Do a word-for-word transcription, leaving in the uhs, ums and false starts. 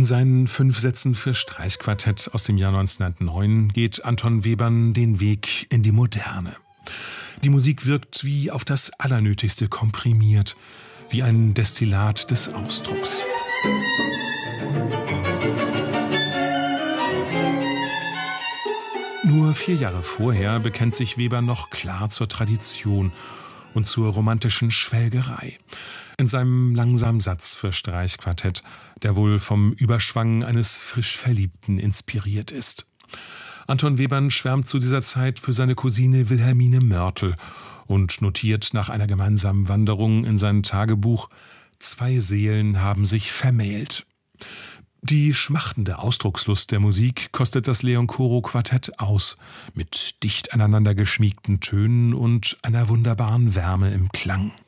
seinen fünf Sätzen für Streichquartett aus dem Jahr neunzehnhundertneun geht Anton Webern den Weg in die Moderne. Die Musik wirkt wie auf das Allernötigste komprimiert, wie ein Destillat des Ausdrucks. Nur vier Jahre vorher bekennt sich Weber noch klar zur Tradition und zur romantischen Schwelgerei. In seinem langsamen Satz für Streichquartett, der wohl vom Überschwang eines frisch Verliebten inspiriert ist. Anton Webern schwärmt zu dieser Zeit für seine Cousine Wilhelmine Mörtel und notiert nach einer gemeinsamen Wanderung in sein Tagebuch: Zwei Seelen haben sich vermählt. Die schmachtende Ausdruckslust der Musik kostet das Leon-Coro-Quartett aus, mit dicht aneinander geschmiegten Tönen und einer wunderbaren Wärme im Klang.